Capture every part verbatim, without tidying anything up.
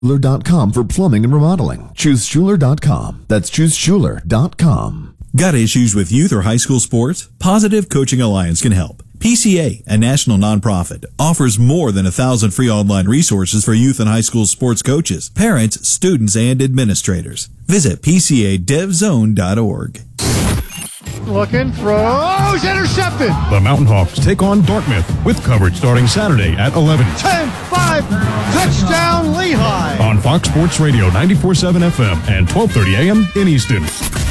Schuler dot com for plumbing and remodeling. Choose Schuler dot com. That's choose Schuler dot com. Got issues with youth or high school sports? Positive Coaching Alliance can help. P C A, a national nonprofit, offers more than a thousand free online resources for youth and high school sports coaches, parents, students, and administrators. Visit P C A dev zone dot org. Looking, throws, intercepted. The Mountain Hawks take on Dartmouth with coverage starting Saturday at eleven. ten five, touchdown Lehigh. On Fox Sports Radio ninety-four point seven F M and twelve thirty A M in Easton.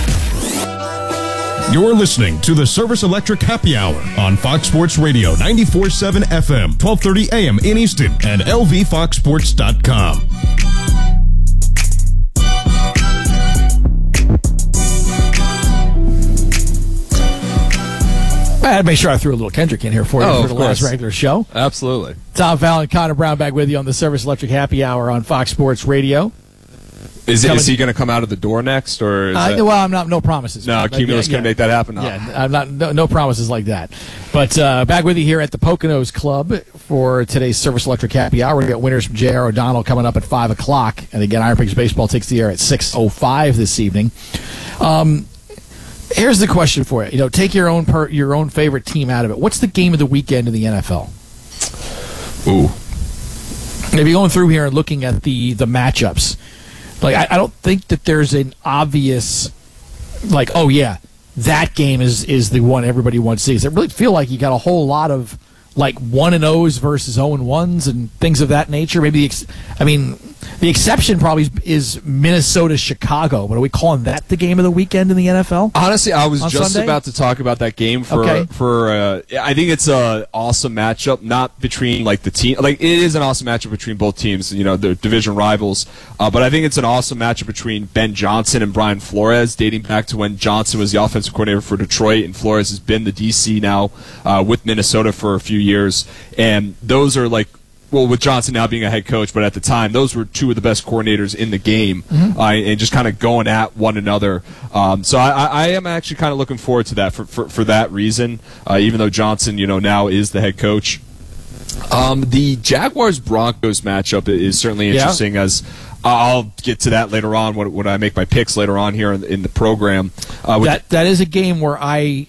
You're listening to the Service Electric Happy Hour on Fox Sports Radio ninety-four point seven F M, twelve thirty A M in Easton and L V fox sports dot com. I had to make sure I threw a little Kendrick in here for you oh, for the last regular show. Absolutely. Tom Fallon, Connor Brown back with you on the Service Electric Happy Hour on Fox Sports Radio. Is, it, is he going to come out of the door next, or is uh, that... well, I'm not. No promises. No, like, Cumulus yeah, can yeah. make that happen. No. Yeah, I'm not. No, no promises like that. But uh, back with you here at the Poconos Club for today's Service Electric Happy Hour. We got winners from J R. O'Donnell coming up at five o'clock, and again, Iron Pigs baseball takes the air at six oh five this evening. Um, here's the question for you. You know, take your own per, your own favorite team out of it. What's the game of the weekend in the N F L? Ooh. If you're going through here and looking at the the matchups. Like, I, I don't think that there's an obvious, like, oh, yeah, that game is, is the one everybody wants to see. I really feel like you got a whole lot of, like, one and O's versus oh and ones and things of that nature. Maybe, the ex- I mean, the exception probably is, is Minnesota-Chicago, but are we calling that the game of the weekend in the N F L? Honestly, I was just Sunday? about to talk about that game for Okay. for. Uh, I think it's a awesome matchup, not between like the team. Like it is an awesome matchup between both teams. You know, they're division rivals, uh, but I think it's an awesome matchup between Ben Johnson and Brian Flores, dating back to when Johnson was the offensive coordinator for Detroit, and Flores has been the D C now uh, with Minnesota for a few years, and those are like. Well, with Johnson now being a head coach, but at the time, those were two of the best coordinators in the game, mm-hmm. uh, and just kind of going at one another. Um, so I, I am actually kind of looking forward to that for, for, for that reason, uh, even though Johnson, you know, now is the head coach. Um, the Jaguars-Broncos matchup is certainly interesting yeah. as I'll get to that later on when, when I make my picks later on here in, in the program. Uh, that That is a game where I...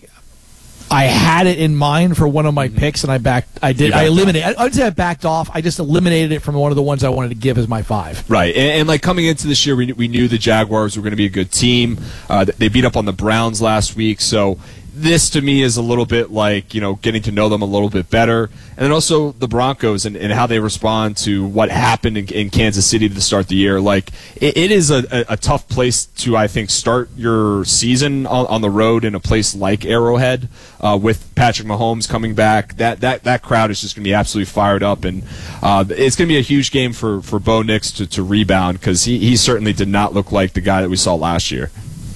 I had it in mind for one of my picks, and I backed. I did. I eliminated. I would say I backed off. I just eliminated it from one of the ones I wanted to give as my five. Right, and, and like coming into this year, we we knew the Jaguars were going to be a good team. Uh, they beat up on the Browns last week, so this to me is a little bit like, you know, getting to know them a little bit better. And then also the Broncos and, and how they respond to what happened in, in Kansas City to start the year. Like, it, it is a, a, a tough place to, I think, start your season on, on the road in a place like Arrowhead uh, with Patrick Mahomes coming back. That that, that crowd is just going to be absolutely fired up. And uh, it's going to be a huge game for, for Bo Nix to, to rebound because he, he certainly did not look like the guy that we saw last year.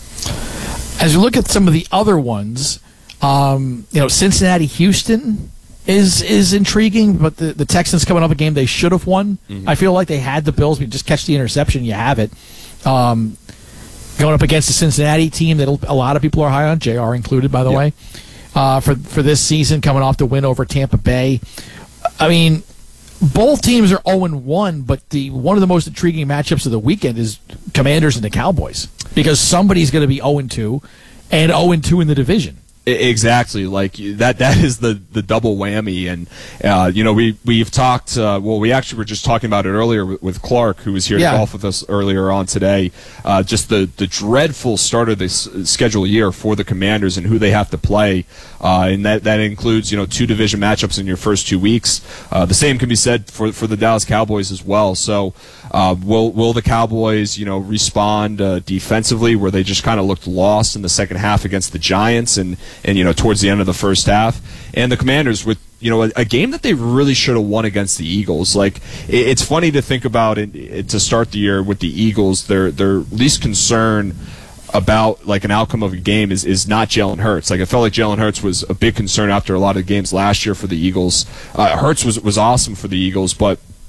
As you look at some of the other ones, um, you know, Cincinnati-Houston is is intriguing, but the, the Texans coming up a game they should have won. Mm-hmm. I feel like they had the Bills. You just catch the interception, you have it. Um, going up against the Cincinnati team that a lot of people are high on, J R included, by the yep. way, uh, for, for this season, coming off the win over Tampa Bay. I mean, both teams are oh and one, but the one of the most intriguing matchups of the weekend is Commanders and the Cowboys, because somebody's going to be oh and two and oh and two in the division. Exactly, like that. That is the, the double whammy, and uh, you know we we've talked. Uh, well, we actually were just talking about it earlier with, with Clark, who was here yeah. to golf with us earlier on today. Uh, just the, the dreadful start of this schedule year for the Commanders and who they have to play, uh, and that, that includes you know two division matchups in your first two weeks. Uh, the same can be said for for the Dallas Cowboys as well. So, uh, will will the Cowboys you know respond uh, defensively, where they just kind of looked lost in the second half against the Giants and. And, you know, towards the end of the first half. And the Commanders with, you know, a, a game that they really should have won against the Eagles. Like, it, it's funny to think about it, it to start the year with the Eagles. Their their least concern about, like, an outcome of a game is, is not Jalen Hurts. Like, it felt like Jalen Hurts was a big concern after a lot of games last year for the Eagles. Uh, Hurts was, was awesome for the Eagles, but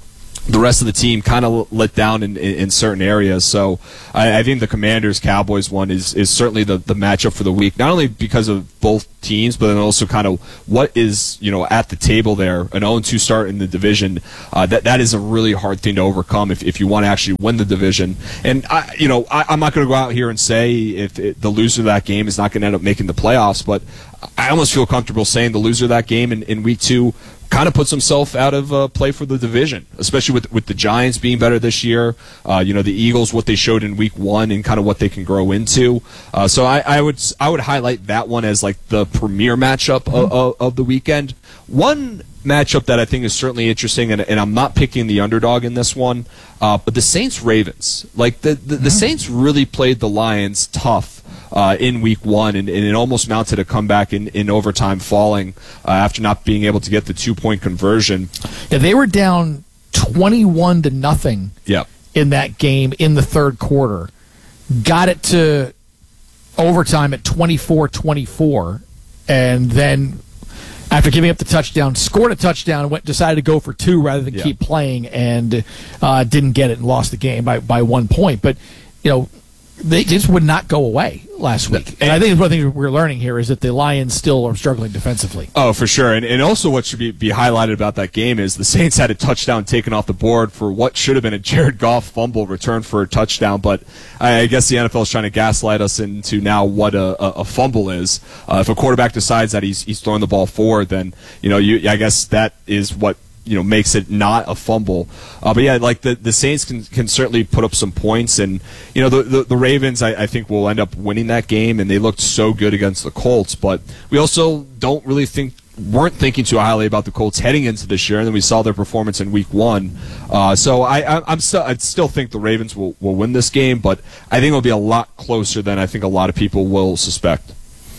the rest of the team kind of let down in, in, in certain areas. So I, I think the Commanders-Cowboys one is, is certainly the, the matchup for the week, not only because of both teams, but then also kind of what is, you know, at the table there, an oh and two start in the division. Uh, that that is a really hard thing to overcome if, if you want to actually win the division. And, I, you know, I, I'm not going to go out here and say if it, the loser of that game is not going to end up making the playoffs, but I almost feel comfortable saying the loser of that game in, in week two kind of puts himself out of uh, play for the division, especially with with the Giants being better this year. Uh, you know, the Eagles, what they showed in week one and kind of what they can grow into. Uh, so I, I would I would highlight that one as like the premier matchup mm-hmm. of, of, of the weekend. One matchup that I think is certainly interesting, and, and I'm not picking the underdog in this one, uh, but the Saints-Ravens. Like, the, the, mm-hmm. the Saints really played the Lions tough Uh, in week one, and, and it almost mounted a comeback in, in overtime, falling uh, after not being able to get the two-point conversion. Yeah, they were down twenty-one to nothing yep. in that game in the third quarter. Got it to overtime at twenty-four twenty-four, and then after giving up the touchdown, scored a touchdown and went, decided to go for two rather than yep. keep playing, and uh, didn't get it and lost the game by, by one point. But, you know, they just would not go away last week. And, and I think one of the things we're learning here is that the Lions still are struggling defensively. Oh, for sure. And, and also what should be, be highlighted about that game is the Saints had a touchdown taken off the board for what should have been a Jared Goff fumble return for a touchdown. But I guess the N F L is trying to gaslight us into now what a, a, a fumble is. Uh, if a quarterback decides that he's, he's throwing the ball forward, then, you know, you, I guess that is what you know makes it not a fumble. Uh, but yeah, like the, the Saints can, can certainly put up some points, and you know the the, the Ravens I, I think will end up winning that game, and they looked so good against the Colts. But we also don't really think weren't thinking too highly about the Colts heading into this year, and then we saw their performance in Week One. Uh, so I, I I'm still I still think the Ravens will, will win this game, but I think it'll be a lot closer than I think a lot of people will suspect.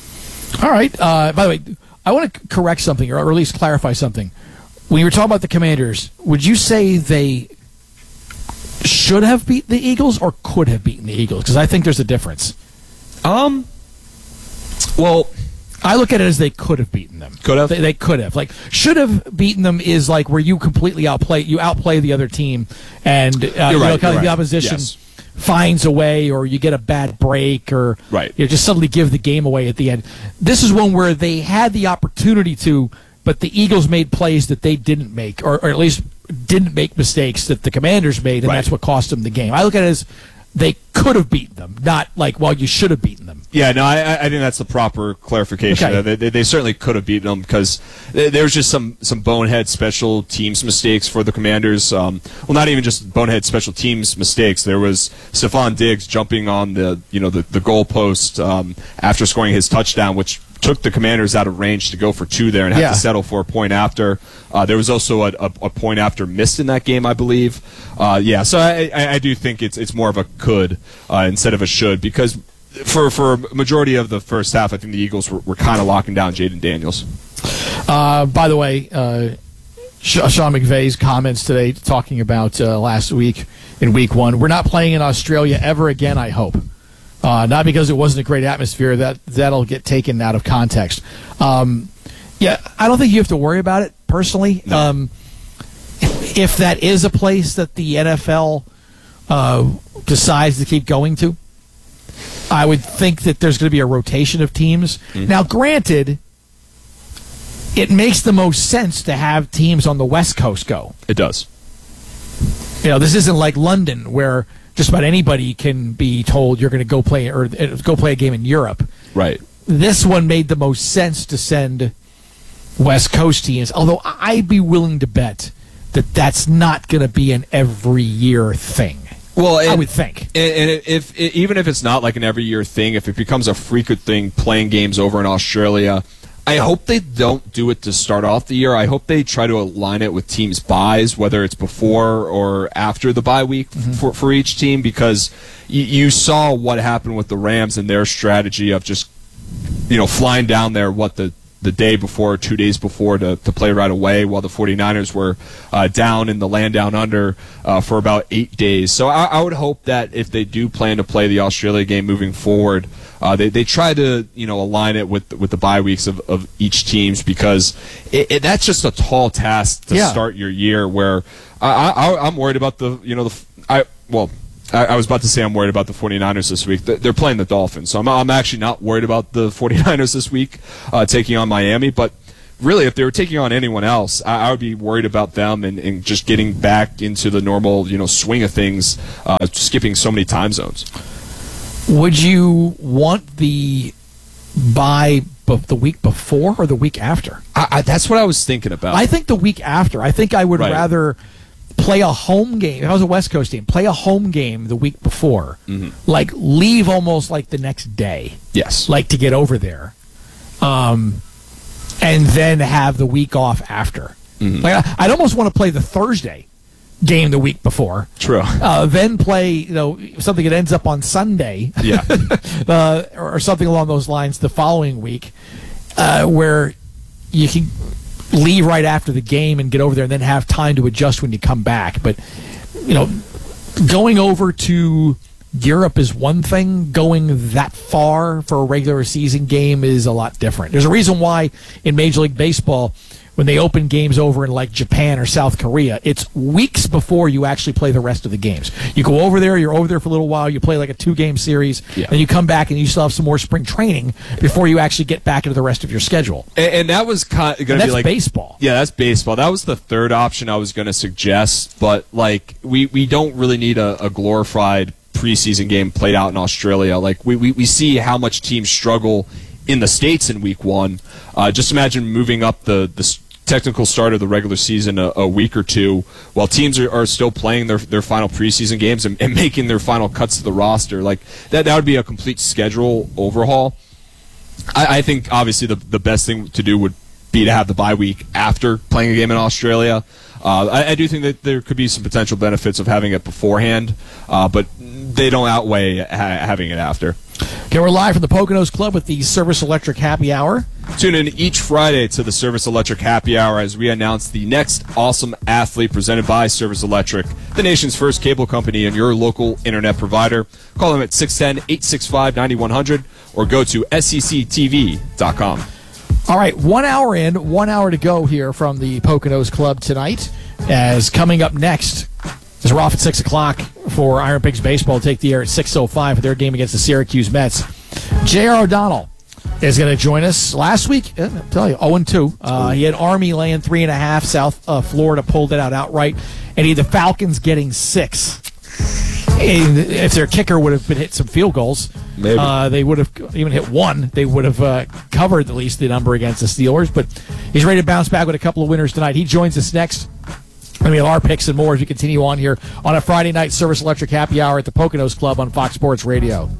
All right. Uh, by the way, I want to correct something, or at least clarify something. When you were talking about the Commanders, would you say they should have beaten the Eagles or could have beaten the Eagles? Because I think there's a difference. Um. Well, I look at it as they could have beaten them. Could have? They, they could have. Like, should have beaten them is like where you completely outplay you outplay the other team, and uh, you right, know, kind of right. the opposition yes. finds a way, or you get a bad break, or right. you know, just suddenly give the game away at the end. This is one where they had the opportunity to, but the Eagles made plays that they didn't make, or, or at least didn't make mistakes that the Commanders made, and right. that's what cost them the game. I look at it as they could have beaten them, not like, well, you should have beaten them. Yeah, no, I, I think that's the proper clarification. Okay. They, they, they certainly could have beaten them because there was just some, some bonehead special teams mistakes for the Commanders. Um, well, not even just bonehead special teams mistakes. There was Stephon Diggs jumping on the you know the, the goalpost um, after scoring his touchdown, which took the Commanders out of range to go for two there and had yeah. to settle for a point after. Uh, there was also a, a, a point after missed in that game, I believe. Uh, yeah, so I, I, I do think it's it's more of a could uh, instead of a should, because for for a majority of the first half, I think the Eagles were, were kind of locking down Jaden Daniels. Uh, by the way, uh, Sean McVay's comments today talking about uh, last week in week one. We're not playing in Australia ever again, I hope. Uh, not because it wasn't a great atmosphere. That, that'll get taken out of context. Um, yeah, I don't think you have to worry about it, personally. No. Um, if that is a place that the N F L uh, decides to keep going to, I would think that there's going to be a rotation of teams. Mm-hmm. Now, granted, it makes the most sense to have teams on the West Coast go. It does. You know, this isn't like London where just about anybody can be told you're going to go play or uh, go play a game in Europe. Right. This one made the most sense to send West Coast teams, although I'd be willing to bet that that's not going to be an every year thing. Well, and, I would think. And, and if, if even if it's not like an every year thing, if it becomes a frequent thing, playing games over in Australia, I hope they don't do it to start off the year. I hope they try to align it with teams' buys, whether it's before or after the bye week mm-hmm. for, for each team, because you, you saw what happened with the Rams and their strategy of just, you know, flying down there, what, the the day before, two days before, to, to play right away, while the 49ers were uh, down in the land down under uh, for about eight days. So I, I would hope that if they do plan to play the Australia game moving forward, uh, they they try to you know align it with with the bye weeks of, of each teams, because it, it, that's just a tall task to yeah. start your year. Where I, I, I'm worried about the you know the I well. I was about to say I'm worried about the 49ers this week. They're playing the Dolphins, so I'm, I'm actually not worried about the 49ers this week uh, taking on Miami. But really, if they were taking on anyone else, I, I would be worried about them and, and just getting back into the normal, you know, swing of things, uh, skipping so many time zones. Would you want the bye b- the week before or the week after? I, I, that's what I was thinking about. I think the week after. I think I would Right. rather play a home game. If I was a West Coast team, play a home game the week before. Mm-hmm. Like, leave almost like the next day. Yes. Like, to get over there. Um, and then have the week off after. Mm-hmm. Like, I, I'd almost want to play the Thursday game the week before. True. Uh, then play, you know, something that ends up on Sunday. Yeah. uh, or, or something along those lines the following week, uh, where you can leave right after the game and get over there and then have time to adjust when you come back. But, you know, going over to Europe is one thing. Going that far for a regular season game is a lot different. There's a reason why in Major League Baseball, when they open games over in like Japan or South Korea, it's weeks before you actually play the rest of the games. You go over there, you're over there for a little while, you play like a two-game series, yeah. and you come back and you still have some more spring training before you actually get back into the rest of your schedule. And, and that was kind of going to be like baseball. Yeah, that's baseball. That was the third option I was going to suggest, but like we, we don't really need a, a glorified preseason game played out in Australia. Like we, we, we see how much teams struggle in the States in week one. Uh, just imagine moving up the the technical start of the regular season a, a week or two while teams are, are still playing their their final preseason games and, and making their final cuts to the roster. Like that that would be a complete schedule overhaul. I, I think obviously the the best thing to do would be to have the bye week after playing a game in Australia. Uh, I, I do think that there could be some potential benefits of having it beforehand, uh, but they don't outweigh ha- having it after. Okay, we're live from the Poconos Club with the Service Electric Happy Hour. Tune in each Friday to the Service Electric Happy Hour as we announce the next awesome athlete presented by Service Electric, the nation's first cable company and your local internet provider. Call them at six one zero, eight six five, nine one zero zero or go to S C C T V dot com. All right, one hour in, one hour to go here from the Poconos Club tonight. As coming up next, as we're off at six o'clock for Iron Pigs Baseball, take the air at six oh five for their game against the Syracuse Mets. J R. O'Donnell is going to join us. Last week, I'll tell you, oh and two. Uh, he had Army laying three and a half. South uh, Florida pulled it out outright. And he had the Falcons getting six. And if their kicker would have been hit some field goals, Maybe. Uh, they would have even hit one. They would have uh, covered at least the number against the Steelers. But he's ready to bounce back with a couple of winners tonight. He joins us next. I mean, our picks and more as we continue on here on a Friday night Service Electric Happy Hour at the Poconos Club on Fox Sports Radio.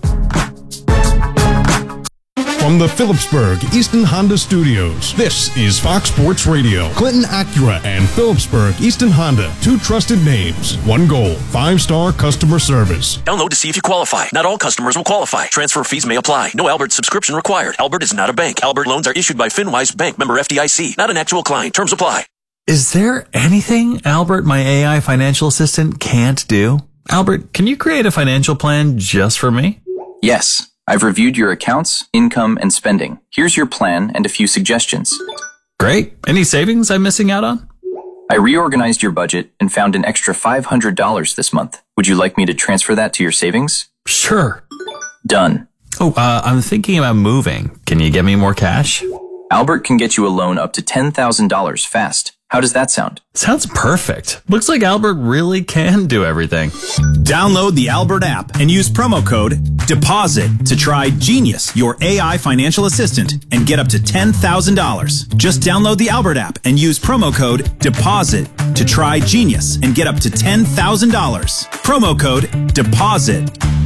From the Phillipsburg Easton Honda Studios, this is Fox Sports Radio. Clinton Acura and Phillipsburg Easton Honda, two trusted names, one goal, five-star customer service. Download to see if you qualify. Not all customers will qualify. Transfer fees may apply. No Albert subscription required. Albert is not a bank. Albert loans are issued by FinWise Bank, member F D I C. Not an actual client. Terms apply. Is there anything Albert, my A I financial assistant, can't do? Albert, can you create a financial plan just for me? Yes. I've reviewed your accounts, income, and spending. Here's your plan and a few suggestions. Great. Any savings I'm missing out on? I reorganized your budget and found an extra five hundred dollars this month. Would you like me to transfer that to your savings? Sure. Done. Oh, uh, I'm thinking about moving. Can you get me more cash? Albert can get you a loan up to ten thousand dollars fast. How does that sound? Sounds perfect. Looks like Albert really can do everything. Download the Albert app and use promo code DEPOSIT to try Genius, your A I financial assistant, and get up to ten thousand dollars. Just download the Albert app and use promo code DEPOSIT to try Genius and get up to ten thousand dollars. Promo code DEPOSIT.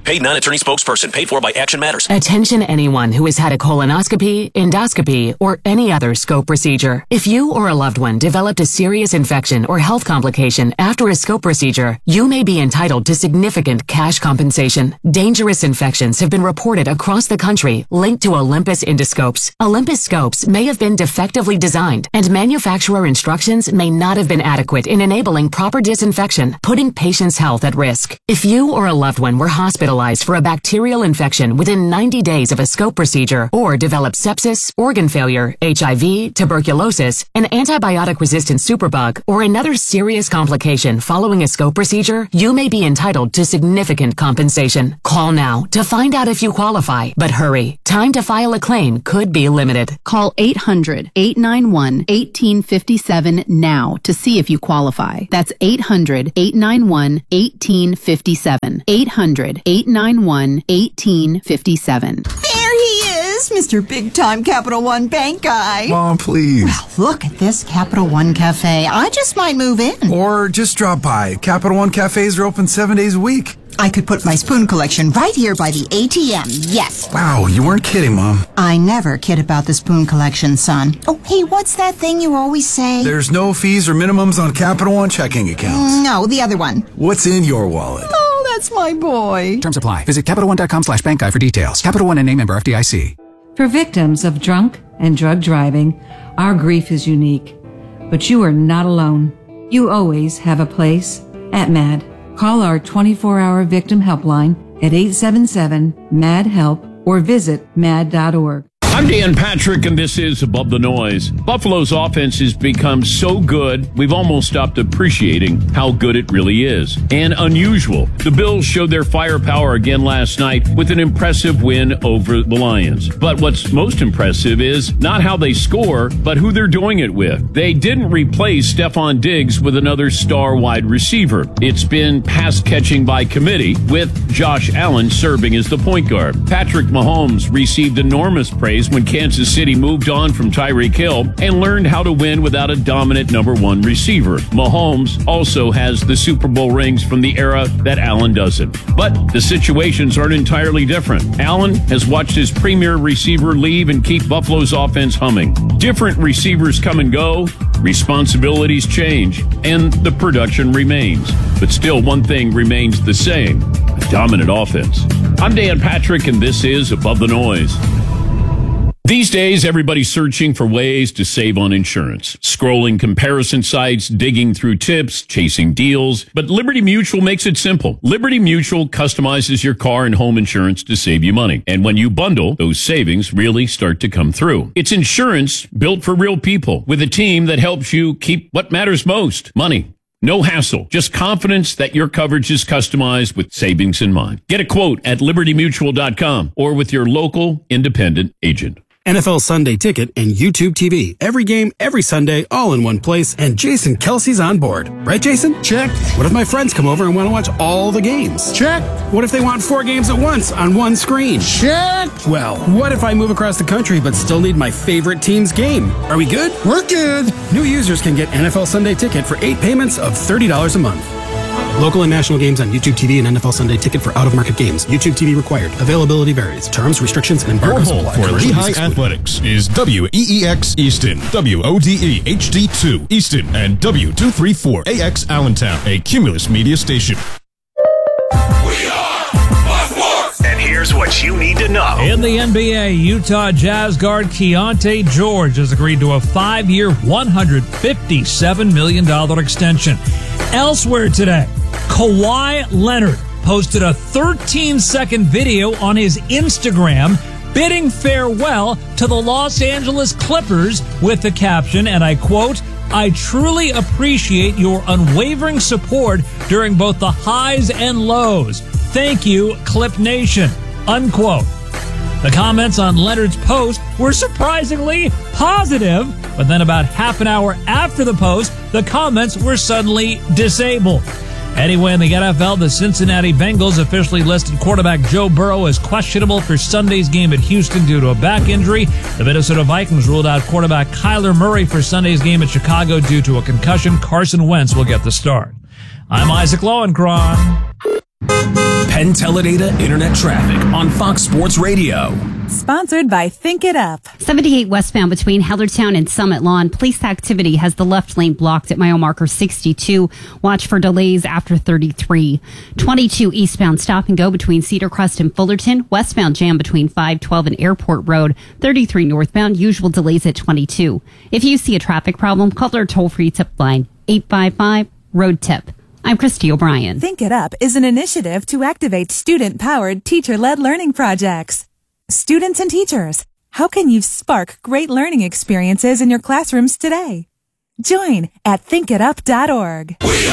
Paid non-attorney spokesperson. Paid for by Action Matters. Attention anyone who has had a colonoscopy, endoscopy, or any other scope procedure. If you or a loved one developed a serious infection or health complication after a scope procedure, you may be entitled to significant cash compensation. Dangerous infections have been reported across the country linked to Olympus endoscopes. Olympus scopes may have been defectively designed, and manufacturer instructions may not have been adequate in enabling proper disinfection, putting patients' health at risk. If you or a loved one were hospitalized for a bacterial infection within ninety days of a scope procedure, or developed sepsis, organ failure, H I V, tuberculosis, an antibiotic-resistant superbug, or another serious complication following a scope procedure, you may be entitled to significant compensation. Call now to find out if you qualify, but hurry. Time to file a claim could be limited. Call eight hundred, eight nine one, one eight five seven now to see if you qualify. That's eight hundred, eight nine one, one eight five seven. eight hundred, eight nine one, one eight five seven. There he is, Mister Big Time Capital One Bank guy. Mom, please. Well, look at this Capital One Cafe. I just might move in. Or just drop by. Capital One cafes are open seven days a week. I could put my spoon collection right here by the A T M, yes. Wow, you weren't kidding, Mom. I never kid about the spoon collection, son. Oh, hey, what's that thing you always say? There's no fees or minimums on Capital One checking accounts. No, the other one. What's in your wallet? Oh, that's my boy. Terms apply. Visit CapitalOne.com slash bank guy for details. Capital One and name member F D I C. For victims of drunk and drug driving, our grief is unique. But you are not alone. You always have a place at MAD. Call our twenty-four hour victim helpline at eight seven seven, M A D, HELP or visit mad dot org. I'm Dan Patrick, and this is Above the Noise. Buffalo's offense has become so good, we've almost stopped appreciating how good it really is. And unusual. The Bills showed their firepower again last night with an impressive win over the Lions. But what's most impressive is not how they score, but who they're doing it with. They didn't replace Stephon Diggs with another star wide receiver. It's been pass catching by committee, with Josh Allen serving as the point guard. Patrick Mahomes received enormous praise when Kansas City moved on from Tyreek Hill and learned how to win without a dominant number one receiver. Mahomes also has the Super Bowl rings from the era that Allen doesn't. But the situations aren't entirely different. Allen has watched his premier receiver leave and keep Buffalo's offense humming. Different receivers come and go, responsibilities change, and the production remains. But still, one thing remains the same: a dominant offense. I'm Dan Patrick, and this is Above the Noise. These days, everybody's searching for ways to save on insurance. Scrolling comparison sites, digging through tips, chasing deals. But Liberty Mutual makes it simple. Liberty Mutual customizes your car and home insurance to save you money. And when you bundle, those savings really start to come through. It's insurance built for real people, with a team that helps you keep what matters most: money. No hassle, just confidence that your coverage is customized with savings in mind. Get a quote at liberty mutual dot com or with your local independent agent. N F L Sunday Ticket and YouTube T V. Every game, every Sunday, all in one place, and Jason Kelsey's on board. Right, Jason? Check. What if my friends come over and want to watch all the games? Check. What if they want four games at once on one screen? Check. Well, what if I move across the country but still need my favorite team's game? Are we good? We're good. New users can get N F L Sunday Ticket for eight payments of thirty dollars a month. Local and national games on YouTube T V and N F L Sunday Ticket for out-of-market games. YouTube T V required. Availability varies. Terms, restrictions, and Your embargoes home apply. for Lehigh Athletics is W E E X Easton, W O D E H D two Easton, and W two thirty-four A X Allentown, a Cumulus media station. And here's what you need to know. In the N B A, Utah Jazz guard Keontae George has agreed to a five-year, one hundred fifty-seven million dollars extension. Elsewhere today, Kawhi Leonard posted a thirteen-second video on his Instagram bidding farewell to the Los Angeles Clippers with the caption, and I quote, "I truly appreciate your unwavering support during both the highs and lows. Thank you, Clip Nation," unquote. The comments on Leonard's post were surprisingly positive, but then about half an hour after the post, the comments were suddenly disabled. Anyway, in the N F L, the Cincinnati Bengals officially listed quarterback Joe Burrow as questionable for Sunday's game at Houston due to a back injury. The Minnesota Vikings ruled out quarterback Kyler Murray for Sunday's game at Chicago due to a concussion. Carson Wentz will get the start. I'm Isaac Lowenkron. Penn Teledata Internet Traffic on Fox Sports Radio. Sponsored by Think It Up. seventy-eight westbound between Hellertown and Summit Lawn. Police activity has the left lane blocked at mile marker sixty-two. Watch for delays after thirty-three. twenty-two eastbound stop and go between Cedar Crest and Fullerton. Westbound jam between five twelve and Airport Road. thirty-three northbound, usual delays at twenty-two. If you see a traffic problem, call their toll-free tip line, eight five five, road tip. I'm Christy O'Brien. Think It Up is an initiative to activate student-powered, teacher-led learning projects. Students and teachers, how can you spark great learning experiences in your classrooms today? Join at think it up dot org.